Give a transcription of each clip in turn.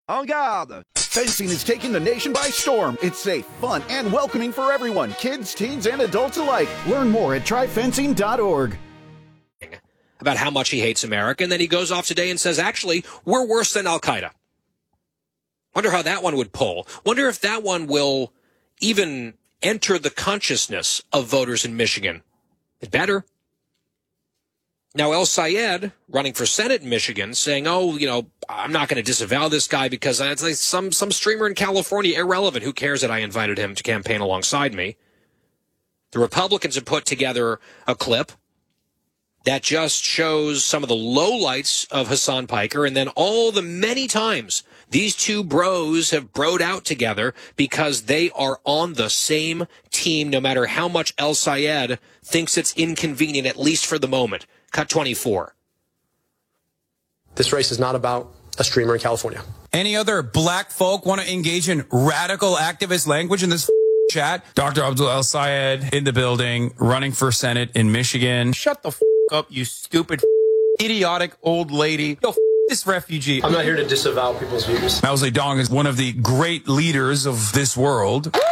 En garde! Fencing is taking the nation by storm. It's safe, fun, and welcoming for everyone, kids, teens, and adults alike. Learn more at tryfencing.org. About how much he hates America, and then he goes off today and says, actually, we're worse than Al-Qaeda. Wonder how that one would poll. Wonder if that one will even enter the consciousness of voters in Michigan. It better. Now, El Sayed, running for Senate in Michigan, saying, I'm not going to disavow this guy because it's like some streamer in California, irrelevant. Who cares that I invited him to campaign alongside me? The Republicans have put together a clip that just shows some of the lowlights of Hassan Piker and then all the many times these two bros have broed out together because they are on the same team no matter how much El Sayed thinks it's inconvenient, at least for the moment. Cut 24. This race is not about a streamer in California. Any other black folk want to engage in radical activist language in this chat? Dr. Abdul El Sayed in the building, running for Senate in Michigan. Shut the up, you stupid idiotic old lady. Yo, this refugee. I'm not here to disavow people's views. Mao Zedong is one of the great leaders of this world. Woo!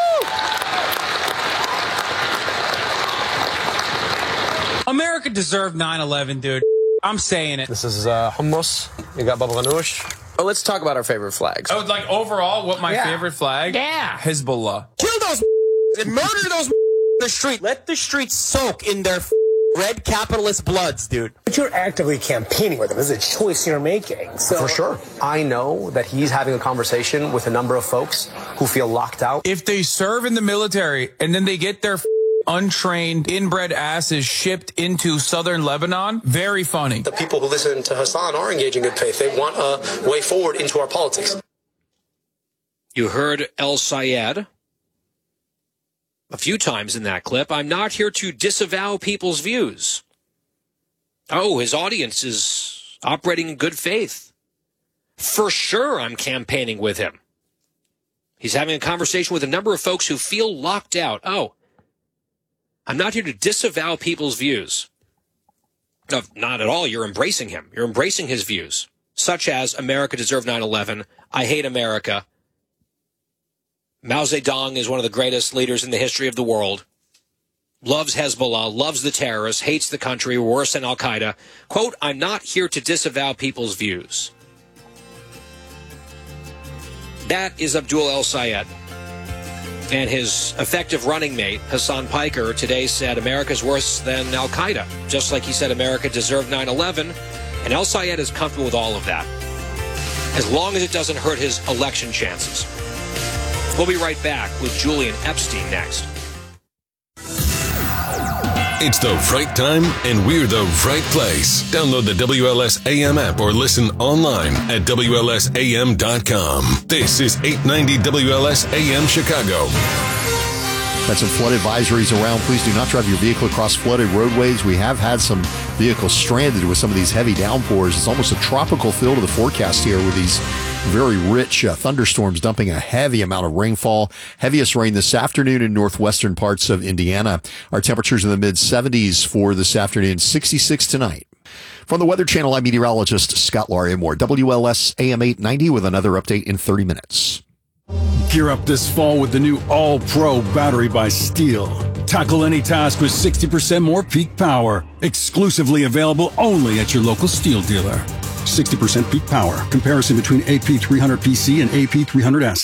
America deserved 9/11, dude. I'm saying it. This is hummus. You got baba ganoush. Oh, let's talk about our favorite flags. Oh, like overall, what my favorite flag? Yeah. Hezbollah. Kill those and murder those in the street. Let the streets soak in their red capitalist bloods, dude. But you're actively campaigning with them. This is a choice you're making. So for sure. I know that he's having a conversation with a number of folks who feel locked out. If they serve in the military and then they get their untrained, inbred asses shipped into southern Lebanon, very funny. The people who listen to Hassan are engaging in good faith. They want a way forward into our politics. You heard El Sayed a few times in that clip. I'm not here to disavow people's views. Oh, his audience is operating in good faith. For sure, I'm campaigning with him. He's having a conversation with a number of folks who feel locked out. Oh, I'm not here to disavow people's views. No, not at all. You're embracing him. You're embracing his views, such as America deserved 9/11. I hate America. Mao Zedong is one of the greatest leaders in the history of the world. Loves Hezbollah, loves the terrorists, hates the country, worse than Al-Qaeda. Quote, I'm not here to disavow people's views. That is Abdul El Sayed. And his effective running mate, Hassan Piker, today said America's worse than Al-Qaeda, just like he said America deserved 9/11. And El Sayed is comfortable with all of that, as long as it doesn't hurt his election chances. We'll be right back with Julian Epstein next. It's the right time, and we're the right place. Download the WLS AM app or listen online at WLSAM.com. This is 890 WLS AM Chicago. Got some flood advisories around. Please do not drive your vehicle across flooded roadways. We have had some vehicles stranded with some of these heavy downpours. It's almost a tropical feel to the forecast here with these very rich thunderstorms dumping a heavy amount of rainfall. Heaviest rain this afternoon in northwestern parts of Indiana. Our temperatures in the mid-70s for this afternoon, 66 tonight. From the Weather Channel, I'm meteorologist Scott Larimore. WLS AM 890 with another update in 30 minutes. Gear up this fall with the new All-Pro battery by Steel. Tackle any task with 60% more peak power. Exclusively available only at your local Steel dealer. 60% peak power. Comparison between AP300PC and AP300S.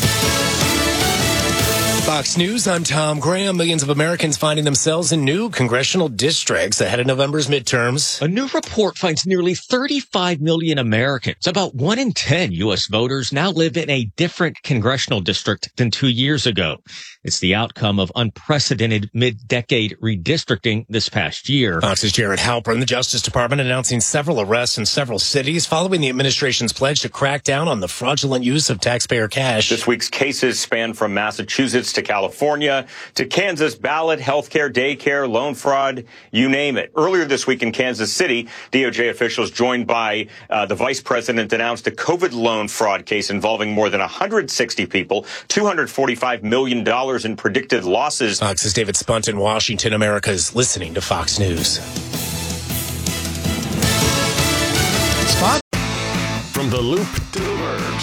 Fox News, I'm Tom Graham. Millions of Americans finding themselves in new congressional districts ahead of November's midterms. A new report finds nearly 35 million Americans, about 1 in 10 U.S. voters, now live in a different congressional district than 2 years ago. It's the outcome of unprecedented mid-decade redistricting this past year. Fox's Jared Halpern, the Justice Department announcing several arrests in several cities following the administration's pledge to crack down on the fraudulent use of taxpayer cash. This week's cases span from Massachusetts to California to Kansas: ballot, healthcare, daycare, loan fraud, you name it. Earlier this week in Kansas City, DOJ officials joined by the vice president announced a COVID loan fraud case involving more than 160 people, $245 million in predicted losses. Fox's David Spunt in Washington. America's listening to Fox News. From the Loop to the Verge.